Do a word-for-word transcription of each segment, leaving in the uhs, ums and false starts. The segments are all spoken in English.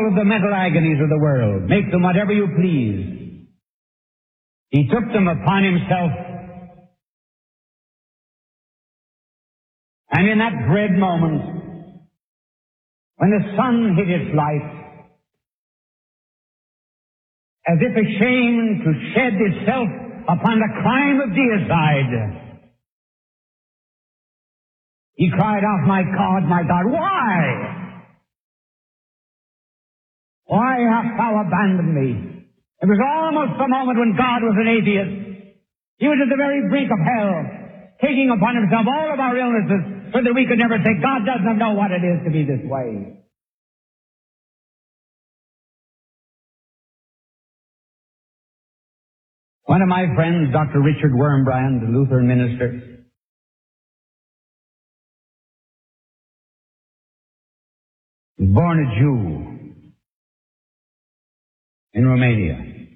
all of the mental agonies of the world. Make them whatever you please. He took them upon himself. And in that dread moment, when the sun hid its light, as if ashamed to shed itself upon the crime of deicide, he cried out, "My God, my God, why? Why hast thou abandoned me?" It was almost the moment when God was an atheist. He was at the very brink of hell, taking upon himself all of our illnesses so that we could never say, God doesn't know what it is to be this way. One of my friends, Doctor Richard Wurmbrand, a Lutheran minister, was born a Jew in Romania.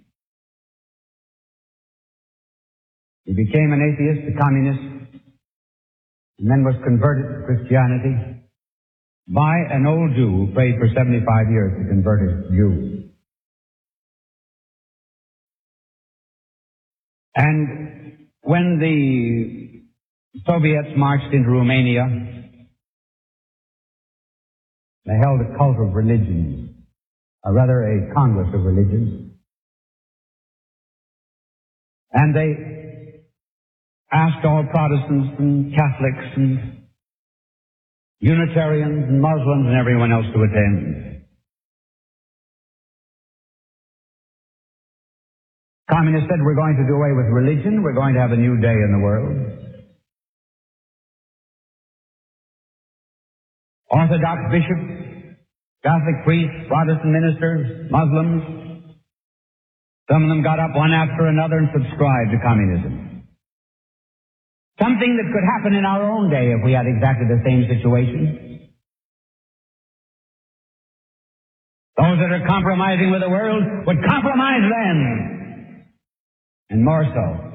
He became an atheist, a communist, and then was converted to Christianity by an old Jew who prayed for seventy-five years to convert a Jew. And when the Soviets marched into Romania, they held a cult of religions, or rather a congress of religions. And they asked all Protestants and Catholics and Unitarians and Muslims and everyone else to attend. Communists said, we're going to do away with religion, we're going to have a new day in the world. Orthodox bishops, Catholic priests, Protestant ministers, Muslims, some of them got up one after another and subscribed to communism. Something that could happen in our own day if we had exactly the same situation. Those that are compromising with the world would compromise then. And more so.